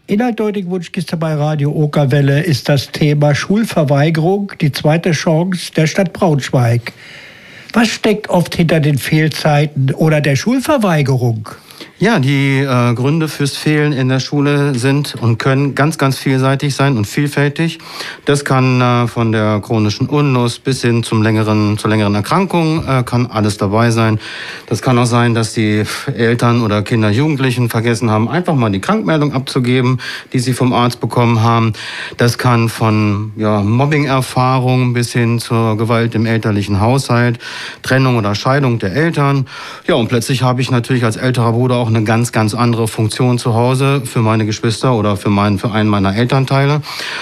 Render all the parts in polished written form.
Inhaltlich Wunschkiste bei Radio Okerwelle ist das Thema Schulverweigerung, die zweite Chance der Stadt Braunschweig. Was steckt oft hinter den Fehlzeiten oder der Schulverweigerung? Ja, die Gründe fürs Fehlen in der Schule sind und können ganz, ganz vielseitig sein und vielfältig. Das kann von der chronischen Unlust bis hin zur längeren Erkrankung kann alles dabei sein. Das kann auch sein, dass die Eltern oder Kinder, Jugendlichen vergessen haben, einfach mal die Krankmeldung abzugeben, die sie vom Arzt bekommen haben. Das kann von Mobbing-Erfahrungen bis hin zur Gewalt im elterlichen Haushalt, Trennung oder Scheidung der Eltern. Ja, und plötzlich habe ich natürlich als älterer Bruder auch eine ganz, ganz andere Funktion zu Hause für meine Geschwister oder für einen meiner Elternteile.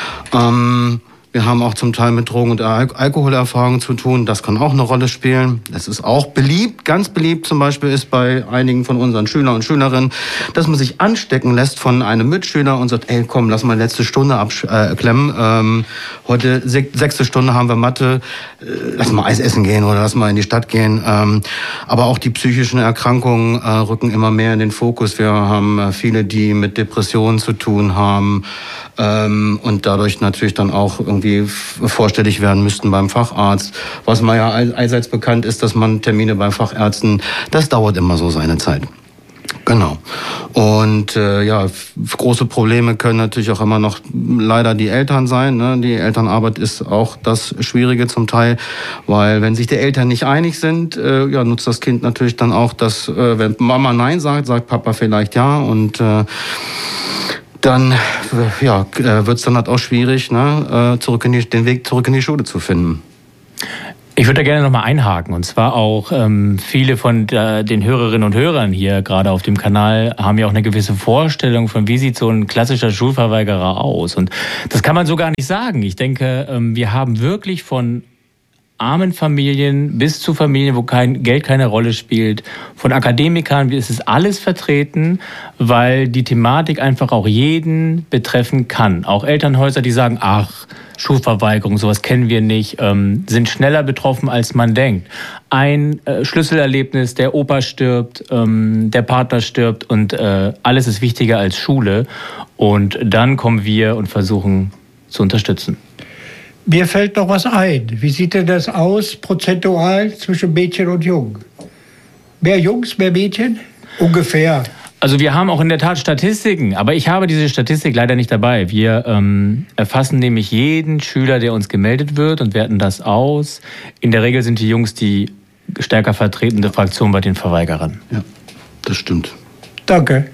Wir haben auch zum Teil mit Drogen- und Alkoholerfahrungen zu tun. Das kann auch eine Rolle spielen. Es ist auch beliebt, ganz beliebt zum Beispiel ist bei einigen von unseren Schülern und Schülerinnen, dass man sich anstecken lässt von einem Mitschüler und sagt, ey, komm, lass mal letzte Stunde abklemmen. Heute 6. Stunde haben wir Mathe. Lass mal Eis essen gehen oder lass mal in die Stadt gehen. Aber auch die psychischen Erkrankungen rücken immer mehr in den Fokus. Wir haben viele, die mit Depressionen zu tun haben und dadurch natürlich dann auch irgendwie vorstellig werden müssten beim Facharzt. Was man ja allseits bekannt ist, dass man Termine bei Fachärzten, das dauert immer so seine Zeit. Genau. Und große Probleme können natürlich auch immer noch leider die Eltern sein. Ne? Die Elternarbeit ist auch das Schwierige zum Teil, weil wenn sich die Eltern nicht einig sind, nutzt das Kind natürlich dann auch, dass wenn Mama Nein sagt, sagt Papa vielleicht ja und dann wird es dann halt auch schwierig, ne, den Weg zurück in die Schule zu finden. Ich würde da gerne nochmal einhaken. Und zwar auch viele von den Hörerinnen und Hörern hier gerade auf dem Kanal haben ja auch eine gewisse Vorstellung von, wie sieht so ein klassischer Schulverweigerer aus. Und das kann man so gar nicht sagen. Ich denke, wir haben wirklich von armen Familien bis zu Familien, wo Geld keine Rolle spielt, von Akademikern, es ist alles vertreten, weil die Thematik einfach auch jeden betreffen kann. Auch Elternhäuser, die sagen, ach, Schulverweigerung, sowas kennen wir nicht, sind schneller betroffen, als man denkt. Ein Schlüsselerlebnis, der Opa stirbt, der Partner stirbt und alles ist wichtiger als Schule. Und dann kommen wir und versuchen zu unterstützen. Mir fällt noch was ein. Wie sieht denn das aus, prozentual zwischen Mädchen und Jungen? Mehr Jungs, mehr Mädchen? Ungefähr. Also wir haben auch in der Tat Statistiken, aber ich habe diese Statistik leider nicht dabei. Wir erfassen nämlich jeden Schüler, der uns gemeldet wird und werten das aus. In der Regel sind die Jungs die stärker vertretende Fraktion bei den Verweigerern. Ja, das stimmt. Danke.